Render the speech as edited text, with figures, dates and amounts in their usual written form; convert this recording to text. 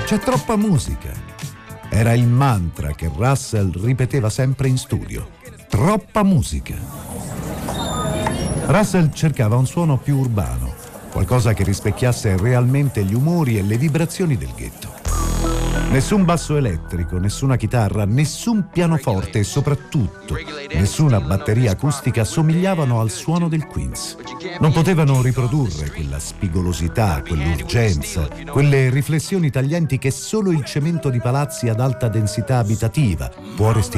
C'è troppa musica. Era il mantra che Russell ripeteva sempre in studio. Troppa musica. Russell cercava un suono più urbano, qualcosa che rispecchiasse realmente gli umori e le vibrazioni del ghetto. Nessun basso elettrico, nessuna chitarra, nessun pianoforte e soprattutto nessuna batteria acustica somigliavano al suono del Queens. Non potevano riprodurre quella spigolosità, quell'urgenza, quelle riflessioni taglienti che solo il cemento di palazzi ad alta densità abitativa può restituire.